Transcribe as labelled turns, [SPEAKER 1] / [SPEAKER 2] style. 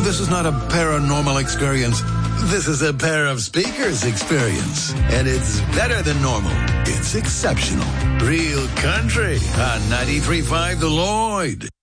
[SPEAKER 1] this is not a paranormal experience. This is a pair of speakers experience. And it's better than normal. It's exceptional. Real country on 93.5 The Lloyd.